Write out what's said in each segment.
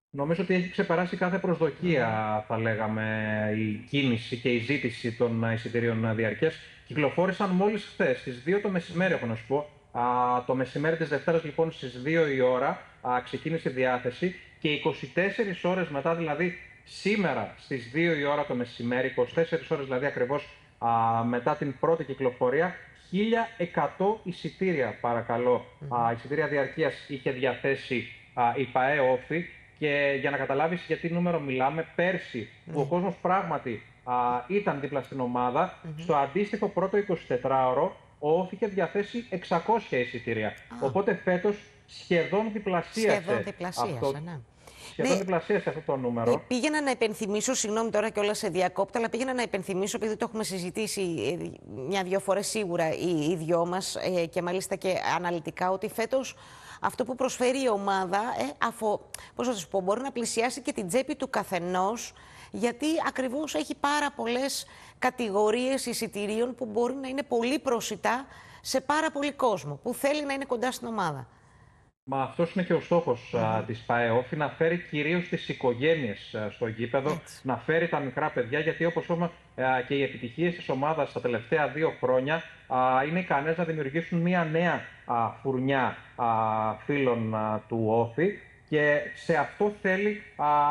Νομίζω ότι έχει ξεπεράσει κάθε προσδοκία, θα λέγαμε, η κίνηση και η ζήτηση των εισιτηρίων διαρκείας. Κυκλοφόρησαν μόλις χθες, στις 2 το μεσημέρι, έχω να σου πω. Το μεσημέρι της Δευτέρας, λοιπόν, στις 2 η ώρα, ξεκίνησε η διάθεση και 24 ώρες μετά, δηλαδή σήμερα στις 2 η ώρα το μεσημέρι, 24 ώρες δηλαδή ακριβώς μετά την πρώτη κυκλοφορία, 1.100 εισιτήρια, παρακαλώ, εισιτήρια διαρκείας είχε διαθέσει η ΠΑΕ Όφη. Και για να καταλάβεις γιατί νούμερο μιλάμε, πέρσι που ο κόσμος πράγματι ήταν δίπλα στην ομάδα, στο αντίστοιχο πρώτο 24ωρο ο Όφη είχε διαθέσει 600 εισιτήρια. Οπότε φέτος σχεδόν διπλασίασε ναι. Σχεδόν διπλασίασε αυτό το νούμερο. Πήγαινα να υπενθυμίσω, συγγνώμη τώρα κιόλας σε διακόπτω, αλλά πήγαινα να υπενθυμίσω, επειδή το έχουμε συζητήσει μια-δυο φορές σίγουρα οι δυο μας και μάλιστα και αναλυτικά, ότι φέτος αυτό που προσφέρει η ομάδα, πώς θα σας πω, μπορεί να πλησιάσει και την τσέπη του καθενός, γιατί ακριβώς έχει πάρα πολλές κατηγορίες εισιτηρίων που μπορεί να είναι πολύ προσιτά σε πάρα πολύ κόσμο που θέλει να είναι κοντά στην ομάδα. Μα αυτός είναι και ο στόχος της ΠΑΕ Όφη, να φέρει κυρίως τις οικογένειες στο γήπεδο, να φέρει τα μικρά παιδιά, γιατί όπως είπαμε και οι επιτυχίες της ομάδας τα τελευταία 2 χρόνια είναι ικανές να δημιουργήσουν μια νέα φουρνιά φίλων του Όφη και σε αυτό θέλει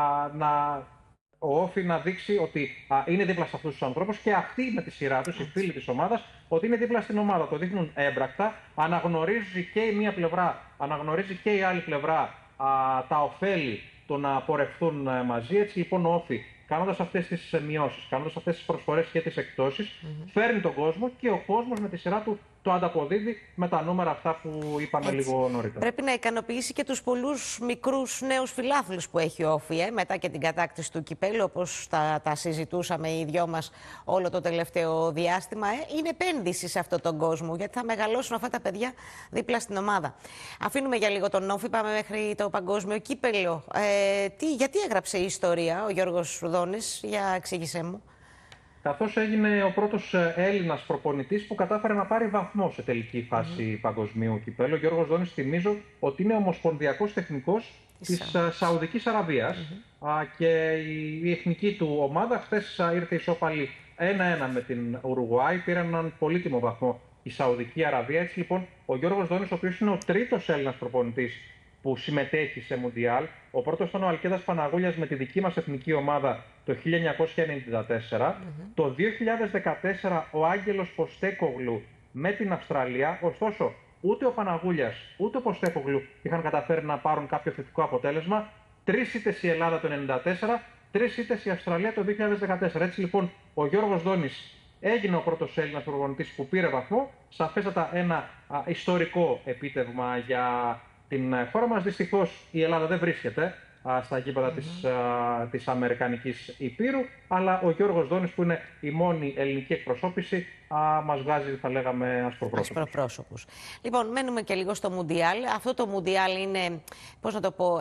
ο Όφη να δείξει ότι είναι δίπλα σε αυτούς τους ανθρώπους και αυτοί με τη σειρά τους, οι φίλοι της ομάδας, ότι είναι δίπλα στην ομάδα. Το δείχνουν έμπρακτα, αναγνωρίζει και η μία πλευρά, αναγνωρίζει και η άλλη πλευρά τα ωφέλη το να πορευτούν μαζί. Έτσι λοιπόν ο Όφη, κάνοντας αυτές τις μειώσεις, κάνοντας αυτές τις προσφορές και τις εκπτώσεις, φέρνει τον κόσμο και ο κόσμος με τη σειρά του το ανταποδίδει με τα νούμερα αυτά που είπαμε λίγο νωρίτερα. Πρέπει να ικανοποιήσει και τους πολλούς μικρούς νέους φιλάθλους που έχει ο Όφη, μετά και την κατάκτηση του κυπέλλου, όπως τα συζητούσαμε οι δυο μας όλο το τελευταίο διάστημα. Είναι επένδυση σε αυτόν τον κόσμο, γιατί θα μεγαλώσουν αυτά τα παιδιά δίπλα στην ομάδα. Αφήνουμε για λίγο τον Όφη, πάμε μέχρι το παγκόσμιο κύπελλο. Γιατί έγραψε η ιστορία ο Γιώργος Δόνης, για εξήγησέ μου. Καθώς έγινε ο πρώτος Έλληνας προπονητής που κατάφερε να πάρει βαθμό σε τελική φάση παγκοσμίου κυπέλλου. Ο Γιώργος Δόνης, θυμίζω ότι είναι ομοσπονδιακός τεχνικός της Σαουδικής Αραβίας και η εθνική του ομάδα χθες ήρθε ισόπαλη 1-1 με την Ουρουγουάη. Πήρε έναν πολύτιμο βαθμό η Σαουδική Αραβία. Έτσι λοιπόν ο Γιώργος Δόνης, ο οποίος είναι ο τρίτος Έλληνας προπονητής που συμμετέχει σε Μουντιάλ. Ο πρώτος ήταν ο Αλκέδας Παναγούλιας με τη δική μας εθνική ομάδα το 1994. Το 2014 ο Άγγελος Ποστέκογλου με την Αυστραλία. Ωστόσο, ούτε ο Παναγούλιας ούτε ο Ποστέκογλου είχαν καταφέρει να πάρουν κάποιο θετικό αποτέλεσμα. 3 ήττες η Ελλάδα το 1994, 3 ήττες η Αυστραλία το 2014. Έτσι λοιπόν ο Γιώργος Δόνης έγινε ο πρώτος Έλληνας προπονητής που πήρε βαθμό. Σαφέστατα ένα ιστορικό επίτευγμα για την χώρα μας. Δυστυχώς η Ελλάδα δεν βρίσκεται στα γήπεδα της Αμερικανικής Υπήρου, αλλά ο Γιώργος Δόνης, που είναι η μόνη ελληνική εκπροσώπηση, μας βγάζει, θα λέγαμε, ασπροπρόσωπους. Λοιπόν, μένουμε και λίγο στο Μουντιάλ. Αυτό το Μουντιάλ είναι, πώς να το πω,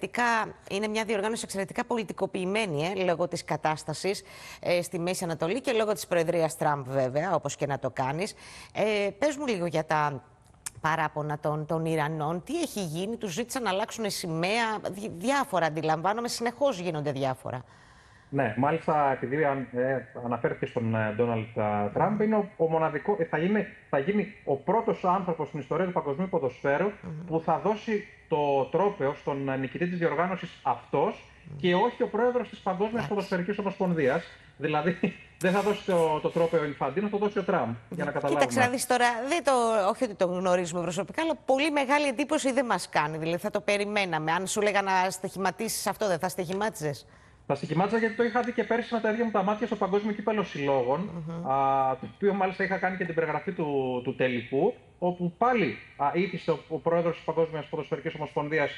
είναι μια διοργάνωση εξαιρετικά πολιτικοποιημένη, λόγω της κατάστασης στη Μέση Ανατολή και λόγω της προεδρίας Τραμπ, βέβαια, όπως και να το κάνεις. Πες μου λίγο για τα παράπονα των Ιρανών. Τι έχει γίνει, τους ζήτησαν να αλλάξουν σημαία, διάφορα αντιλαμβάνομαι, συνεχώς γίνονται διάφορα. Ναι, μάλιστα επειδή αναφέρθηκε στον Ντόναλντ Τραμπ, είναι ο μοναδικό, θα γίνει ο πρώτος άνθρωπος στην ιστορία του παγκοσμίου ποδοσφαίρου που θα δώσει το τρόπαιο στον νικητή της διοργάνωσης αυτός και όχι ο πρόεδρος της Παγκόσμιας Ποδοσφαιρικής Ομοσπονδίας. Δηλαδή δεν θα δώσει το τρόπαιο ο Ινφαντίνο, θα το δώσει ο Τραμπ. Για να καταλάβουμε. Κοίταξε να δεις τώρα, όχι ότι το γνωρίζουμε προσωπικά, αλλά πολύ μεγάλη εντύπωση δεν μας κάνει. Δηλαδή θα το περιμέναμε. Αν σου λέγα να στοιχηματίσεις αυτό, δεν θα στοιχημάτιζες? Θα στοιχημάτιζα, γιατί το είχα δει και πέρυσι με τα ίδια μου τα μάτια στο Παγκόσμιο Κύπελλο Συλλόγων, το οποίο μάλιστα είχα κάνει και την περιγραφή του τελικού, όπου πάλι ήθιστε ο πρόεδρος της Παγκόσμιας Ποδοσφαιρικής Ομοσπονδίας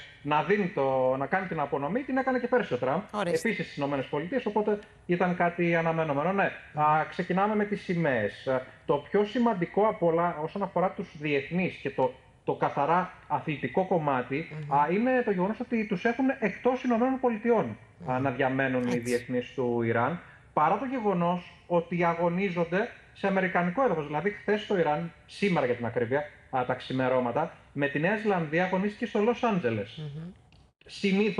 να κάνει την απονομή. Την έκανε και πέρυσι ο Τραμπ, επίσης στις ΗΠΑ, οπότε ήταν κάτι αναμενόμενο. Ναι, ξεκινάμε με τις σημαίες. Το πιο σημαντικό από όλα όσον αφορά τους διεθνείς και το καθαρά αθλητικό κομμάτι είναι το γεγονός ότι τους έχουν εκτός ΗΠΑ να διαμένουν οι διεθνείς του Ιράν, παρά το γεγονός ότι αγωνίζονται σε αμερικανικό έδαφος. Δηλαδή, χθες στο Ιράν, σήμερα για την ακρίβεια, τα ξημερώματα, με τη Νέα Ζηλανδία αγωνίστηκε στο Λος Άντζελες. Συνήθως